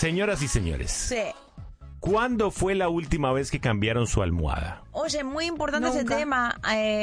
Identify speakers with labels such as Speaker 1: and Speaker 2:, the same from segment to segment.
Speaker 1: Señoras y señores.
Speaker 2: Sí.
Speaker 1: ¿Cuándo fue la última vez que cambiaron su almohada?
Speaker 2: Oye, muy importante
Speaker 3: Nunca.
Speaker 2: ese tema.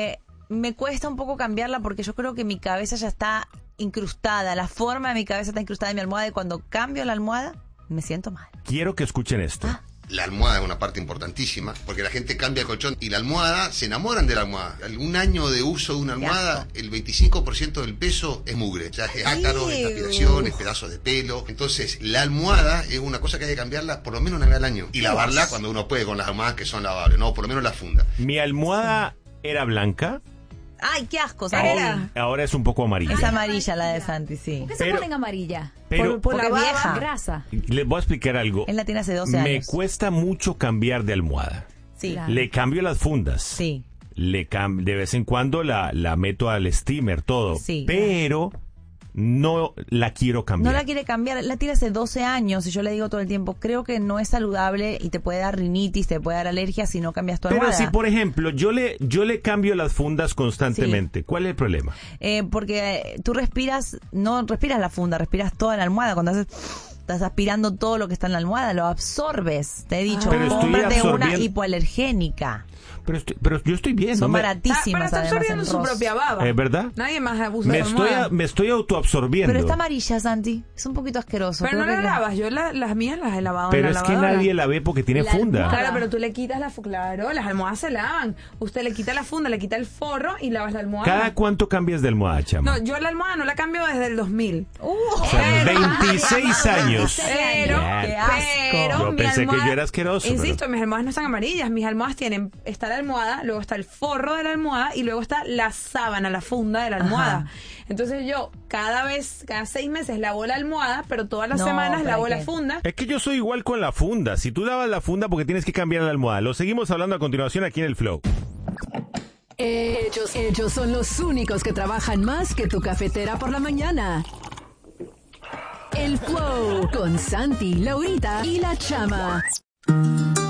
Speaker 2: Me cuesta un poco cambiarla porque yo creo que mi cabeza ya está incrustada. La forma de mi cabeza está incrustada en mi almohada y cuando cambio la almohada me siento mal.
Speaker 1: Quiero que escuchen esto.
Speaker 4: La almohada es una parte importantísima, porque la gente cambia el colchón y la almohada, se enamoran de la almohada. Un año de uso de una almohada, el 25% del peso es mugre. O sea, es ácaro, es transpiración, es pedazos de pelo. Entonces, la almohada es una cosa que hay que cambiarla por lo menos una vez al año. Y lavarla cuando uno puede con las almohadas que son lavables, no, por lo menos la funda.
Speaker 1: Mi almohada era blanca,
Speaker 2: Ay, qué asco, ¿sabes?
Speaker 1: ahora es un poco amarilla.
Speaker 2: Es amarilla la de Santi, sí.
Speaker 5: ¿Por qué se
Speaker 1: Pero-
Speaker 5: ponen amarilla?
Speaker 1: Pero
Speaker 2: Por la
Speaker 5: Porque
Speaker 2: vieja.
Speaker 5: grasa.
Speaker 1: les voy a explicar algo.
Speaker 2: Él la tiene hace 12
Speaker 1: Me
Speaker 2: años.
Speaker 1: cuesta mucho cambiar de almohada.
Speaker 2: Sí.
Speaker 5: Claro.
Speaker 1: Le cambio las fundas.
Speaker 2: Sí.
Speaker 1: De vez en cuando la meto al steamer, todo.
Speaker 2: Sí.
Speaker 1: Pero no la quiero cambiar.
Speaker 2: No la quiere cambiar, la tiene hace 12 años y yo le digo todo el tiempo, creo que no es saludable y te puede dar rinitis, te puede dar alergia si no cambias tu
Speaker 1: Pero
Speaker 2: almohada.
Speaker 1: si, por ejemplo, yo le cambio las fundas constantemente, ¿cuál es el problema?
Speaker 2: Porque tú no respiras la funda, respiras toda la almohada. Cuando estás aspirando todo lo que está en la almohada, lo absorbes. Te he dicho,
Speaker 1: Pero estoy
Speaker 2: cómprate una
Speaker 1: absorbiendo-
Speaker 2: hipoalergénica.
Speaker 1: pero yo estoy bien.
Speaker 2: Son
Speaker 1: ¿no?
Speaker 3: Pero
Speaker 2: baratísimas
Speaker 3: está
Speaker 2: además
Speaker 3: absorbiendo
Speaker 2: en
Speaker 3: su
Speaker 2: Ross.
Speaker 3: propia baba.
Speaker 1: ¿Es verdad?
Speaker 3: Nadie más abusa
Speaker 1: Me
Speaker 3: de la almohada.
Speaker 1: estoy autoabsorbiendo.
Speaker 2: Pero está amarilla, Santi. Es un poquito asqueroso.
Speaker 3: Pero no
Speaker 2: Creo
Speaker 3: la
Speaker 2: que-
Speaker 3: lavas, yo las mías las he lavado
Speaker 1: Pero
Speaker 3: en la
Speaker 1: es que
Speaker 3: lavadora.
Speaker 1: nadie la ve porque tiene
Speaker 5: La
Speaker 1: funda.
Speaker 5: almohada.
Speaker 3: Claro, pero tú le quitas claro, las almohadas se lavan. Usted le quita la funda, le quita el forro y lavas la almohada.
Speaker 1: ¿Cada cuánto cambias de almohada, chama?
Speaker 3: No, yo la almohada no la cambio desde el 2000.
Speaker 1: O sea, 26 años.
Speaker 3: Pero,
Speaker 2: Qué asco.
Speaker 3: pero
Speaker 1: Yo
Speaker 3: mi
Speaker 1: pensé que
Speaker 3: almohada-
Speaker 1: yo era asqueroso,
Speaker 3: Insisto,
Speaker 1: pero-
Speaker 3: mis almohadas no están amarillas. Mis almohadas está la almohada, luego está el forro de la almohada y luego está la sábana, la funda de la almohada.
Speaker 2: Ajá.
Speaker 3: Entonces yo cada 6 meses lavo la almohada, pero todas las
Speaker 2: No,
Speaker 3: semanas
Speaker 2: pero
Speaker 3: lavo
Speaker 2: hay
Speaker 3: la
Speaker 2: que-
Speaker 3: funda.
Speaker 1: Es que yo soy igual con la funda. Si tú lavas la funda porque tienes que cambiar la almohada. Lo seguimos hablando a continuación aquí en el Flow.
Speaker 6: Ellos son los únicos que trabajan más que tu cafetera por la mañana. El Flow con Santi, Laurita y la Chama.